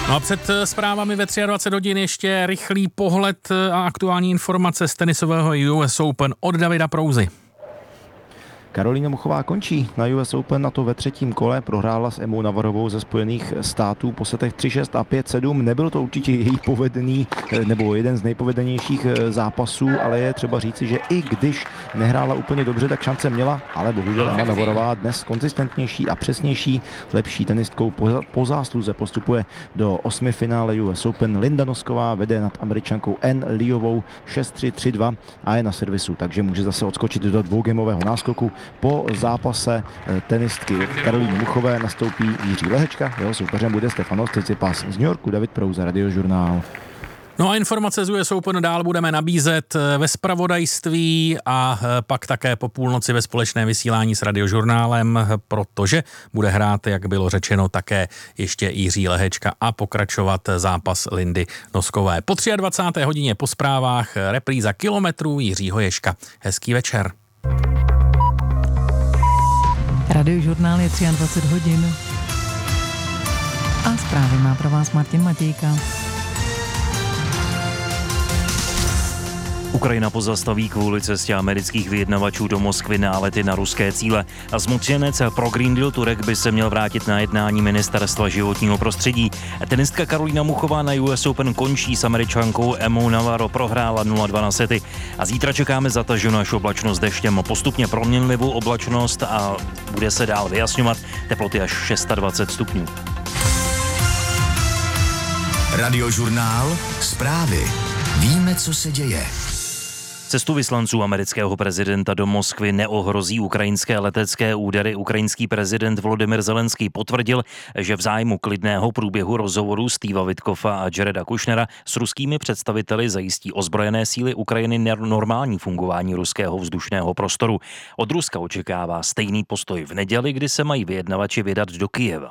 No a před zprávami ve 23 hodin ještě rychlý pohled a aktuální informace z tenisového US Open od Davida Prouzy. Karolína Muchová končí na US Open, na to ve třetím kole. Prohrála s Emou Navarovou ze Spojených států po setech 3-6 a 5-7. Nebyl to určitě její povedený, nebo jeden z nejpovedenějších zápasů, ale je třeba říci, že i když nehrála úplně dobře, tak šance měla, ale bohužel Emma Navarová dnes konzistentnější a přesnější, lepší tenistkou po zásluze postupuje do 8. finále US Open. Linda Nosková vede nad Američankou Ann Leovou 6-3, 3-2 a je na servisu, takže může zase odskočit do dvougamového náskoku. Po zápase tenistky Karolíny Muchové nastoupí Jiří Lehečka, jeho soupeřem bude Stefanos Tsitsipas. Z New Yorku David Prouza, Radiožurnál. No a informace z US Open dál budeme nabízet ve zpravodajství a pak také po půlnoci ve společné vysílání s Radiožurnálem, protože bude hrát, jak bylo řečeno, také ještě Jiří Lehečka a pokračovat zápas Lindy Noskové. Po 23. hodině po zprávách repríza Kilometrů Jiřího Ježka. Hezký večer. Radiožurnál je 23 hodin a zprávy má pro vás Martin Matějka. Ukrajina pozastaví kvůli cestě amerických vyjednavačů do Moskvy nálety na ruské cíle. A zmocněnec pro Green Deal Turek by se měl vrátit na jednání ministerstva životního prostředí. Tenistka Karolína Muchová na US Open končí s Američankou Emmou Navarro, prohrála 0-2 na sety. A zítra čekáme zataženou až oblačnost deštěm, postupně proměnlivou oblačnost a bude se dál vyjasňovat, teploty až 26 stupňů. Radiožurnál, zprávy. Víme, co se děje. Cestu vyslanců amerického prezidenta do Moskvy neohrozí ukrajinské letecké údery. Ukrajinský prezident Volodymyr Zelenský potvrdil, že v zájmu klidného průběhu rozhovorů Steva Witkoffa a Jareda Kushnera s ruskými představiteli zajistí ozbrojené síly Ukrajiny normální fungování ruského vzdušného prostoru. Od Ruska očekává stejný postoj v neděli, kdy se mají vyjednavači vydat do Kyjeva.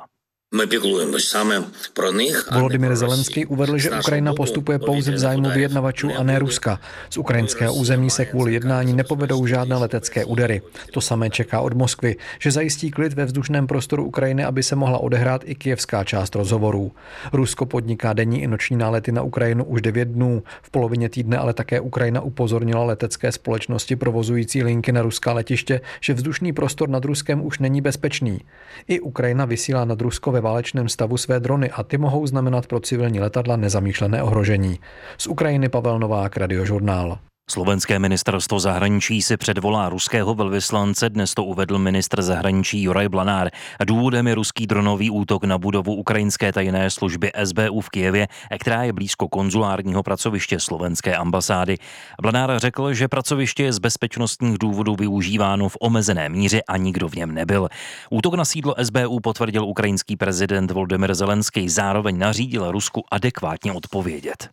Volodymyr Zelenský uvedl, že Ukrajina postupuje pouze v zájmu vyjednavačů a ne Ruska. Z ukrajinského území se kvůli jednání nepovedou žádné letecké údery. To samé čeká od Moskvy, že zajistí klid ve vzdušném prostoru Ukrajiny, aby se mohla odehrát i kyjevská část rozhovorů. Rusko podniká denní i noční nálety na Ukrajinu už 9 dnů. V polovině týdne ale také Ukrajina upozornila letecké společnosti provozující linky na ruská letiště, že vzdušný prostor nad Ruskem už není bezpečný. I Ukrajina vysílá nad Rusko ve válečném stavu své drony a ty mohou znamenat pro civilní letadla nezamýšlené ohrožení. Z Ukrajiny Pavel Novák, Radiožurnál. Slovenské ministerstvo zahraničí si předvolá ruského velvyslance, dnes to uvedl ministr zahraničí Juraj Blanár. Důvodem je ruský dronový útok na budovu ukrajinské tajné služby SBU v Kyjevě, která je blízko konzulárního pracoviště slovenské ambasády. Blanár řekl, že pracoviště je z bezpečnostních důvodů využíváno v omezené míře a nikdo v něm nebyl. Útok na sídlo SBU potvrdil ukrajinský prezident Volodymyr Zelenský, zároveň nařídil Rusku adekvátně odpovědět.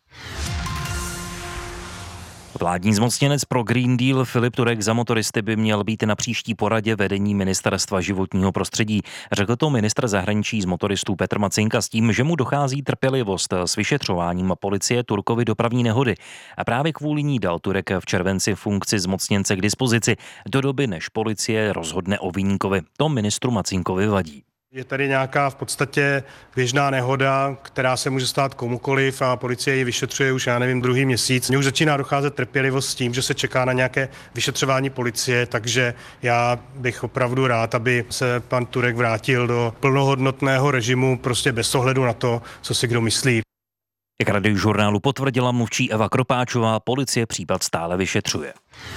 Vládní zmocněnec pro Green Deal Filip Turek za motoristy by měl být na příští poradě vedení ministerstva životního prostředí. Řekl to ministr zahraničí z motoristů Petr Macinka s tím, že mu dochází trpělivost s vyšetřováním policie Turkovy dopravní nehody. A právě kvůli ní dal Turek v červenci funkci zmocněnce k dispozici do doby, než policie rozhodne o viníkovi. To ministru Macinkovi vadí. Je tady nějaká v podstatě běžná nehoda, která se může stát komukoliv a policie ji vyšetřuje už, druhý měsíc. Mně už začíná docházet trpělivost s tím, že se čeká na nějaké vyšetřování policie, takže já bych opravdu rád, aby se pan Turek vrátil do plnohodnotného režimu, prostě bez ohledu na to, co si kdo myslí. Jak Radiožurnálu potvrdila mluvčí Eva Kropáčová, policie případ stále vyšetřuje.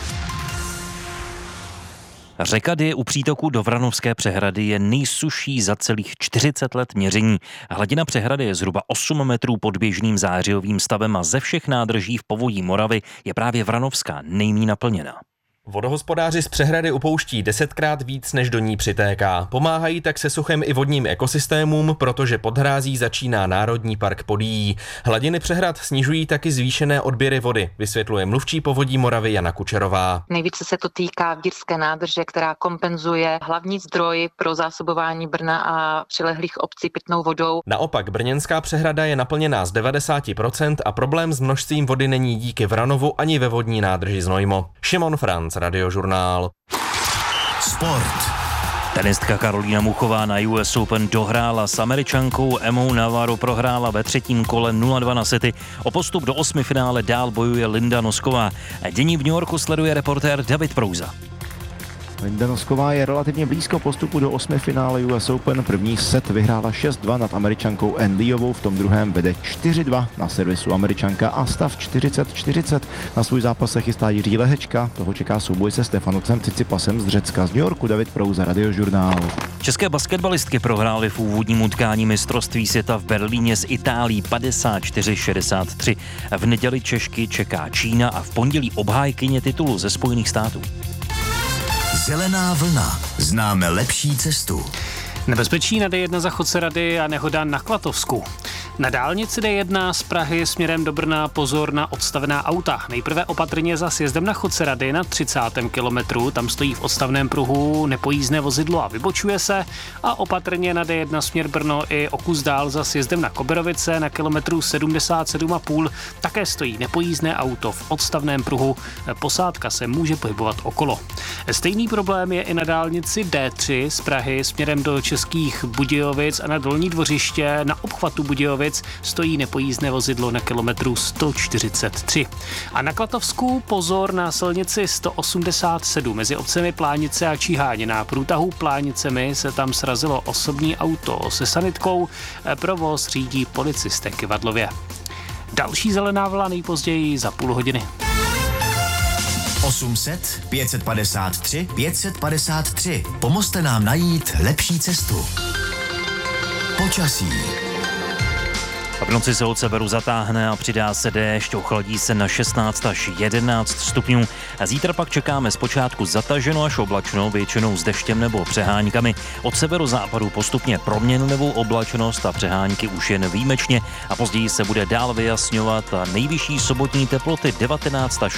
Řeka Dyje u přítoku do Vranovské přehrady je nejsušší za celých 40 let měření. Hladina přehrady je zhruba 8 metrů pod běžným zářijovým stavem a ze všech nádrží v povodí Moravy je právě Vranovská nejméně naplněna. Vodohospodáři z přehrady upouští 10krát víc, než do ní přitéká. Pomáhají tak se suchem i vodním ekosystémům, protože pod hrází začíná Národní park Podyjí. Hladiny přehrad snižují taky zvýšené odběry vody, vysvětluje mluvčí povodí Moravy Jana Kučerová. Nejvíce se to týká Vírské nádrže, která kompenzuje hlavní zdroj pro zásobování Brna a přilehlých obcí pitnou vodou. Naopak brněnská přehrada je naplněná z 90% a problém s množstvím vody není díky Vranovu ani ve vodní nádrži Znojmo. Šimon Franc, Radiožurnál. Sport. Tenistka Karolína Muchová na US Open dohrála s Američankou Emou Navarro, prohrála ve třetím kole 0-2 na sety. O postup do osmifinále dál bojuje Linda Nosková. Dění v New Yorku sleduje reportér David Prouza. Linda Nosková je relativně blízko postupu do osmifinále US Open. První set vyhrála 6-2 nad Američankou Ann Leovou, v tom druhém vede 4-2 na servisu Američanka a stav 40-40. Na svůj zápas se chystá Jiří Lehečka, toho čeká souboj se Stefanocem Tsitsipasem z Řecka. Z New Yorku David Prouza, Radiožurnál. České basketbalistky prohrály v úvodním utkání mistrovství světa v Berlíně s Itálií 54-63. V neděli Češky čeká Čína a v pondělí obhájkyně titulu ze Spojených států. Zelená vlna. Známe lepší cestu. Nebezpečí na D1 za Chodserady a nehoda na Klatovsku. Na dálnici D1 z Prahy směrem do Brna pozor na odstavená auta. Nejprve opatrně za sjezdem na Chodserady na 30. kilometru. Tam stojí v odstavném pruhu nepojízdné vozidlo a vybočuje se. A opatrně na D1 směr Brno i o kus dál za sjezdem na Koberovice na kilometru 77,5. Také stojí nepojízdné auto v odstavném pruhu. Posádka se může pohybovat okolo. Stejný problém je i na dálnici D3 z Prahy směrem do Českých Budějovic a na Dolní Dvořiště na obchvatu Budějovic stojí nepojízdné vozidlo na kilometru 143. A na Klatovsku pozor na silnici 187 mezi obcemi Plánice a Číháně. Na průtahu Plánicemi se tam srazilo osobní auto se sanitkou. Provoz řídí policisté v Kivadlově. Další zelená vlna nejpozději za půl hodiny. 800 553 553. Pomozte nám najít lepší cestu. Počasí. V noci se od severu zatáhne a přidá se déšť, ochladí se na 16 až 11 stupňů. A zítra pak čekáme zpočátku zataženo až oblačno, většinou s deštěm nebo přeháňkami. Od severozápadu postupně proměnlivou oblačnost a přehánky už jen výjimečně a později se bude dál vyjasňovat a nejvyšší sobotní teploty 19 až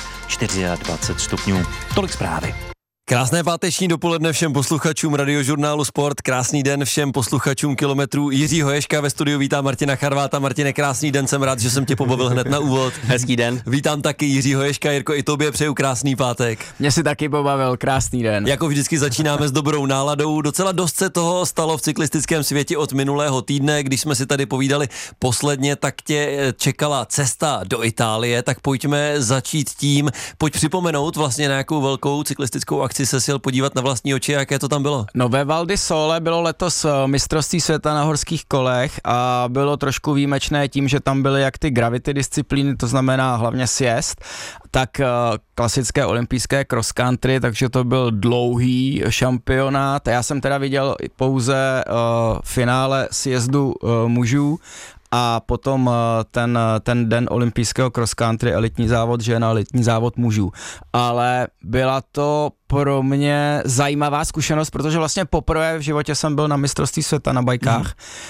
24 stupňů. Tolik zprávy. Krásné páteční dopoledne všem posluchačům Radiožurnálu Sport, krásný den všem posluchačům Kilometrů. Jiří Hoješka ve studiu vítá Martina Charváta. Martine, krásný den, jsem rád, že jsem tě pobavil hned na úvod. Hezký den. Vítám taky Jiří Hoješka. Jirko, i tobě přeju krásný pátek. Mě si taky pobavil, krásný den. Jako vždycky začínáme s dobrou náladou. Docela dost se toho stalo v cyklistickém světě od minulého týdne, když jsme si tady povídali posledně, tak tě čekala cesta do Itálie, tak pojďme začít tím. Pojď připomenout vlastně nějakou velkou cyklistickou akci se sjel podívat na vlastní oči, jaké to tam bylo? No ve Val di Sole bylo letos mistrovství světa na horských kolech a bylo trošku výjimečné tím, že tam byly jak ty gravity disciplíny, to znamená hlavně sjezd, tak klasické olympijské cross country, takže to byl dlouhý šampionát. Já jsem teda viděl pouze finále sjezdu mužů a potom ten den olympijského cross country, elitní závod žen a elitní závod mužů. Ale byla to pro mě zajímavá zkušenost, protože vlastně poprvé v životě jsem byl na mistrovství světa na bajkách.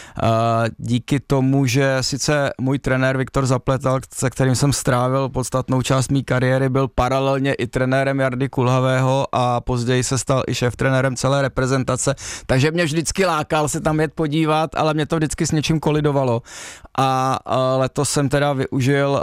Díky tomu, že sice můj trenér Viktor Zapletal, se kterým jsem strávil podstatnou část mý kariéry, byl paralelně i trenérem Jardy Kulhavého a později se stal i šéftrenérem celé reprezentace, takže mě vždycky lákal se tam jet podívat, ale mě to vždycky s něčím kolidovalo. A letos jsem teda využil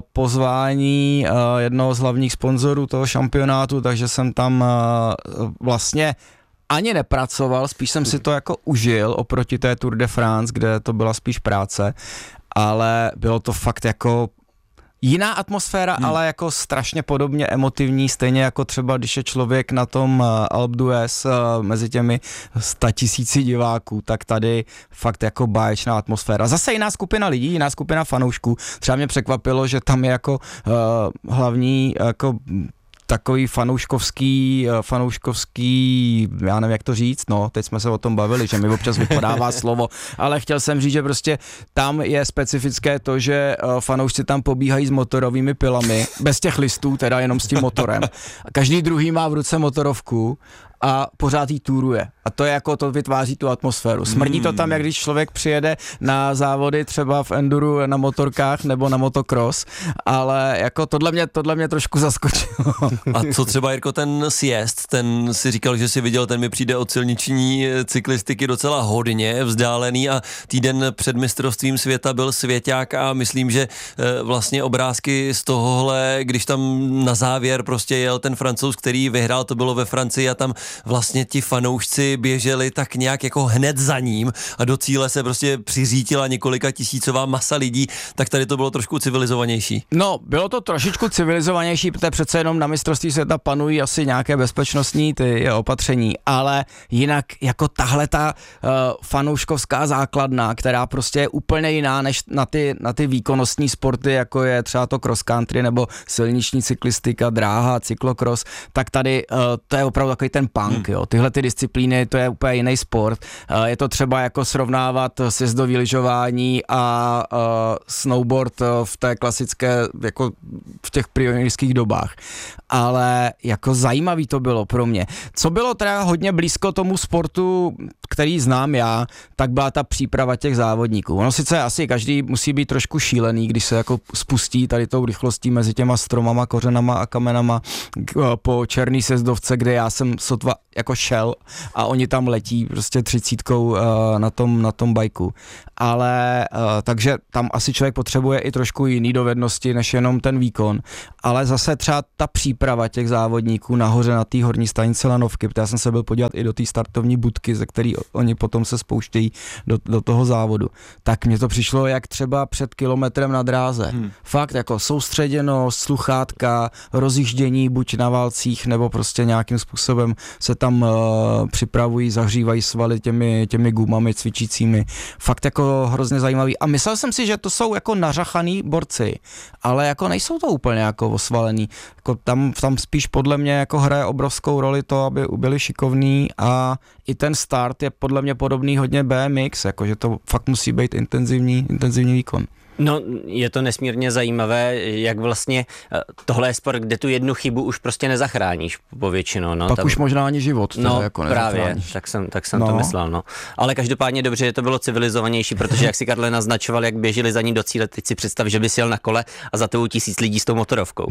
pozvání jednoho z hlavních sponzorů toho šampionátu, takže jsem tam vlastně ani nepracoval, spíš jsem si to jako užil oproti té Tour de France, kde to byla spíš práce, ale bylo to fakt jako jiná atmosféra, ale jako strašně podobně emotivní, stejně jako třeba, když je člověk na tom Alpe d'Huez mezi těmi 100 000 diváků, tak tady fakt jako báječná atmosféra. Zase jiná skupina lidí, jiná skupina fanoušků. Třeba mě překvapilo, že tam je jako hlavní jako takový fanouškovský, já nevím, jak to říct, no, teď jsme se o tom bavili, že mi občas vypadává slovo, ale chtěl jsem říct, že prostě tam je specifické to, že fanoušci tam pobíhají s motorovými pilami, bez těch listů, teda jenom s tím motorem. Každý druhý má v ruce motorovku a pořád jí túruje. A to je jako, to vytváří tu atmosféru. Smrdí to tam, jak když člověk přijede na závody třeba v enduru na motorkách nebo na motocross, ale jako tohle mě trošku zaskočilo. A co třeba, Jirko, ten sjezd, ten si říkal, že si viděl, ten mi přijde od silniční cyklistiky docela hodně vzdálený a týden před mistrovstvím světa byl svěťák a myslím, že vlastně obrázky z tohohle, když tam na závěr prostě jel ten Francouz, který vyhrál, to bylo ve Francii a tam vlastně ti fanoušci kluci běželi tak nějak jako hned za ním a do cíle se prostě přiřítila několika tisícová masa lidí, tak tady to bylo trošku civilizovanější. No, bylo to trošičku civilizovanější, protože přece jenom na mistrovství světa panují asi nějaké bezpečnostní ty opatření, ale jinak jako tahle ta fanouškovská základna, která prostě je úplně jiná než na ty výkonnostní sporty, jako je třeba to cross country nebo silniční cyklistika, dráha, cyklokros, tak tady to je opravdu takový ten punk, jo. Tyhle ty disciplíny, to je úplně jiný sport. Je to třeba jako srovnávat sjezdový lyžování a snowboard v té klasické, jako v těch pionýrských dobách. Ale jako zajímavý to bylo pro mě. Co bylo teda hodně blízko tomu sportu, který znám já, tak byla ta příprava těch závodníků. Ono sice asi každý musí být trošku šílený, když se jako spustí tady tou rychlostí mezi těma stromama, kořenama a kamenama po černý sezdovce, kde já jsem sotva jako šel a oni tam letí prostě 30 na tom bajku. Ale takže tam asi člověk potřebuje i trošku jiný dovednosti, než jenom ten výkon. Ale zase třeba ta příprava těch závodníků nahoře na té horní stanici lanovky, protože já jsem se byl podívat i do té startovní budky, ze který oni potom se spouštějí do toho závodu. Tak mně to přišlo jak třeba před kilometrem na dráze. Fakt jako soustředěnost, sluchátka, rozjíždění buď na válcích, nebo prostě nějakým způsobem se tam připravují, zahřívají svaly těmi gumami cvičícími. Fakt jako hrozně zajímavý. A myslel jsem si, že to jsou jako nařachaný borci, ale jako nejsou to úplně jako osvalený. Jako tam spíš podle mě jako hraje obrovskou roli to, aby byli šikovní a i ten start je podle mě podobný hodně BMX, jakože to fakt musí být intenzivní výkon. No, je to nesmírně zajímavé, jak vlastně tohle je sport, kde tu jednu chybu už prostě nezachráníš povětšinou. No, pak tam už možná ani život teda jako právě, tak jsem to myslel, no. Ale každopádně dobře, že to bylo civilizovanější, protože jak si Karle naznačoval, jak běželi za ní do cíle, teď si představ, že bys jel na kole a za tebou 1000 lidí s tou motorovkou.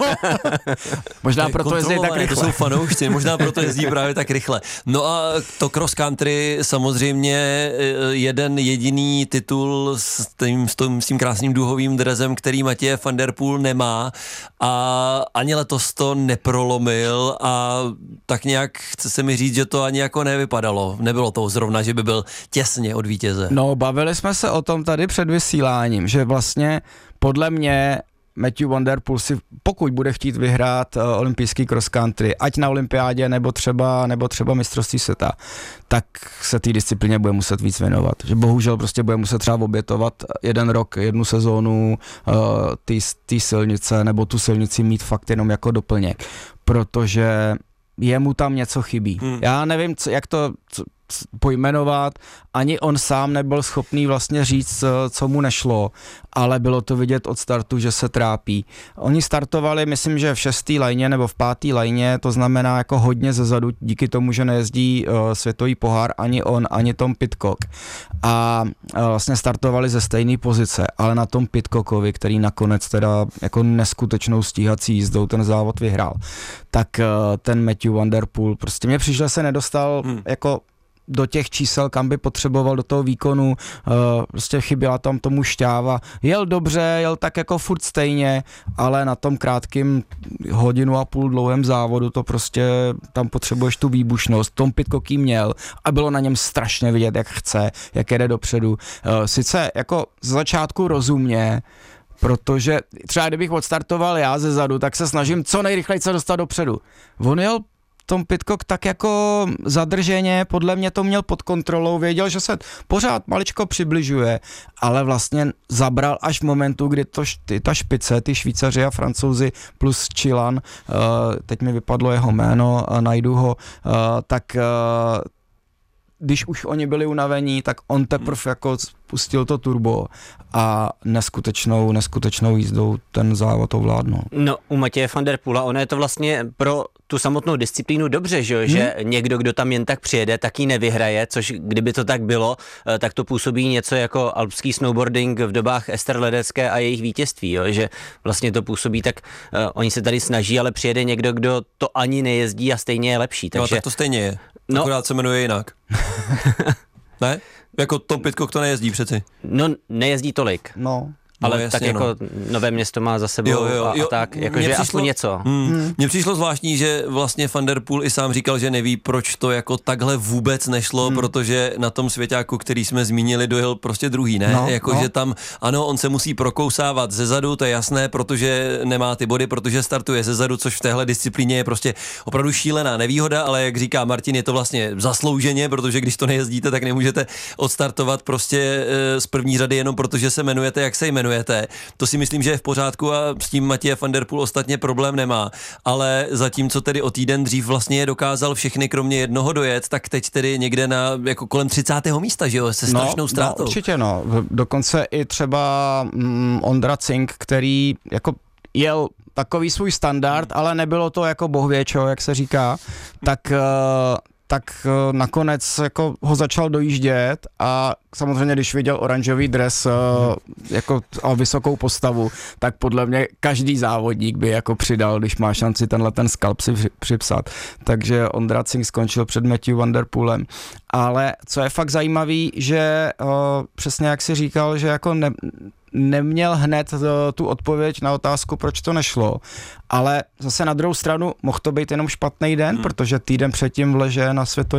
Možná proto jezdí tak rychle. To jsou fanoušci, možná proto jezdí právě tak rychle. No a to cross country samozřejmě jeden jediný titul s tím krásným duhovým dresem, který Matěj van der Poel nemá a ani letos to neprolomil a tak nějak chce se mi říct, že to ani jako nevypadalo. Nebylo to zrovna, že by byl těsně od vítěze. No, bavili jsme se o tom tady před vysíláním, že vlastně podle mě Matthew van der Poel si, pokud bude chtít vyhrát olympijský cross country, ať na olympiádě nebo třeba mistrovství světa, tak se té disciplíně bude muset víc věnovat. Že bohužel prostě bude muset třeba obětovat jeden rok, jednu sezónu té silnice, nebo tu silnici mít fakt jenom jako doplněk, protože jemu tam něco chybí. Já nevím, jak to pojmenovat, ani on sám nebyl schopný vlastně říct, co mu nešlo, ale bylo to vidět od startu, že se trápí. Oni startovali, myslím, že v 6. lajně nebo v 5. lajně, to znamená jako hodně zezadu, díky tomu, že nejezdí světový pohár ani on, ani Tom Pidcock. A vlastně startovali ze stejné pozice, ale na tom Pidcockovi, který nakonec teda jako neskutečnou stíhací jízdou ten závod vyhrál, tak ten Matthew van der Poel, prostě mně přišlo, se nedostal jako do těch čísel, kam by potřeboval do toho výkonu, prostě chyběla tam tomu šťáva. Jel dobře, jel tak jako furt stejně, ale na tom krátkým 1,5 hodiny dlouhém závodu to prostě, tam potřebuješ tu výbušnost. Tom Pidcock jí měl a bylo na něm strašně vidět, jak chce, jak jede dopředu. Sice jako z začátku rozumně, protože třeba kdybych odstartoval já ze zadu, tak se snažím co nejrychleji se dostat dopředu. On jel Tom Pidcock tak jako zadrženě, podle mě to měl pod kontrolou, věděl, že se pořád maličko přibližuje, ale vlastně zabral až v momentu, kdy ta špice, ty Švýcaři a Francouzi plus Chilan, teď mi vypadlo jeho jméno, najdu ho, tak když už oni byli unavení, tak on teprve jako spustil to turbo a neskutečnou jízdou ten závod ovládnul. No, u Matěje van der Poela, ono je to vlastně pro tu samotnou disciplínu dobře, že někdo, kdo tam jen tak přijede, tak ji nevyhraje, což kdyby to tak bylo, tak to působí něco jako alpský snowboarding v dobách Ester Ledecké a jejich vítězství, jo? Že vlastně to působí tak, oni se tady snaží, ale přijede někdo, kdo to ani nejezdí a stejně je lepší. Takže... No, tak to stejně je, akorát se jmenuje jinak. Ne? Jako Tom Pidcock to nejezdí přeci. No, nejezdí tolik. No. Ale jasně, tak jako Nové Město má za sebou a tak, jakože aspoň něco. Mně přišlo zvláštní, že vlastně Van der Poel i sám říkal, že neví, proč to jako takhle vůbec nešlo, protože na tom svěťáku, který jsme zmínili, dojel prostě druhý, ne? Že tam, ano, on se musí prokousávat zezadu, to je jasné, protože nemá ty body, protože startuje zezadu, což v téhle disciplíně je prostě opravdu šílená nevýhoda, ale jak říká Martin, je to vlastně zaslouženě, protože když to nejezdíte, tak nemůžete odstartovat prostě z první řady jenom protože se jmenujete, jak se jmenujete. To si myslím, že je v pořádku a s tím Mathieu van der Poel ostatně problém nemá. Ale zatímco tedy o týden dřív vlastně dokázal všechny kromě jednoho dojet, tak teď tedy někde na jako kolem 30. místa, že jo, se strašnou ztrátou. No, určitě dokonce i třeba Ondra Cink, který jako jel takový svůj standard, ale nebylo to jako bohvěčo, jak se říká, tak nakonec jako ho začal dojíždět a samozřejmě, když viděl oranžový dres jako a vysokou postavu, tak podle mě každý závodník by jako přidal, když má šanci ten skalp si připsat. Takže Ondra Cink skončil před Mathieu van der Poelem. Ale co je fakt zajímavý, že přesně jak si říkal, že jako neměl hned tu odpověď na otázku, proč to nešlo, ale zase na druhou stranu mohl to být jenom špatný den, protože týden předtím vleže na světovém